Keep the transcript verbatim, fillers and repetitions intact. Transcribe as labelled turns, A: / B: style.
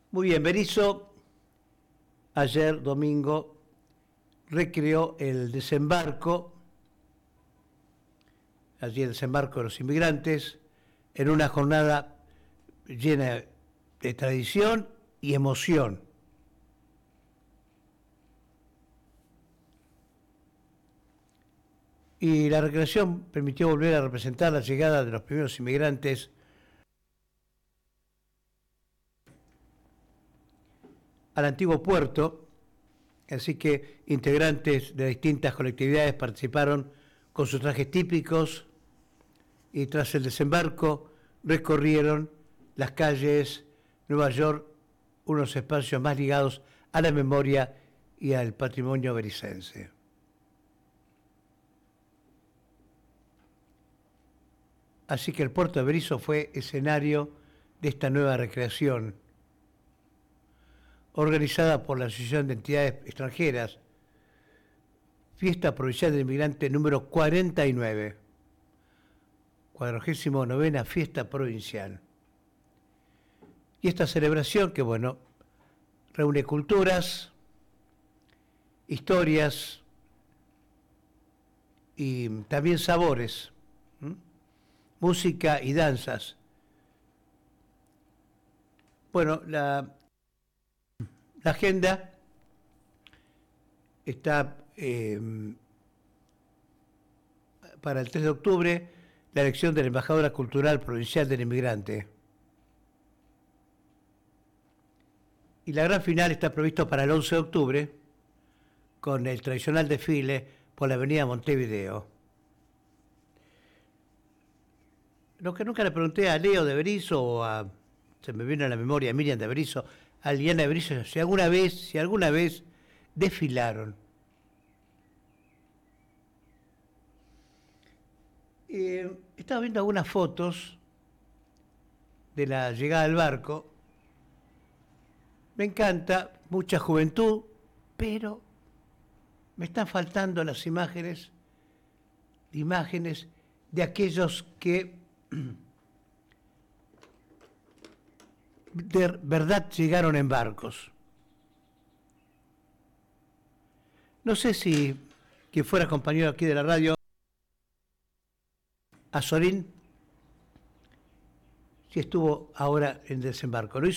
A: Muy bien, Berisso ayer domingo recreó el desembarco, allí el desembarco de los inmigrantes, en una jornada llena de tradición y emoción. Y la recreación permitió volver a representar la llegada de los primeros inmigrantes al antiguo puerto, así que integrantes de distintas colectividades participaron con sus trajes típicos y tras el desembarco recorrieron las calles de Nueva York, unos espacios más ligados a la memoria y al patrimonio bericense. Así que el puerto de Berisso fue escenario de esta nueva recreación, organizada por la Asociación de Entidades Extranjeras, Fiesta Provincial del Inmigrante número cuarenta y nueve, cuadragésima novena Fiesta Provincial. Y esta celebración que, bueno, reúne culturas, historias y también sabores, ¿m? música y danzas. Bueno, la, la agenda está eh, para el tres de octubre, la elección de la Embajadora Cultural Provincial del Inmigrante. Y la gran final está previsto para el once de octubre, con el tradicional desfile por la avenida Montevideo. Lo que nunca le pregunté a Leo de Berisso o a, se me viene a la memoria, a Miriam de Berisso, a Liliana de Berisso, si alguna vez, si alguna vez desfilaron. Eh, estaba viendo algunas fotos de la llegada del barco. Me encanta, mucha juventud, pero me están faltando las imágenes, imágenes de aquellos que de verdad llegaron en barcos. No sé si quien fuera compañero aquí de la radio, Azorín, si estuvo ahora en desembarco. Lo hizo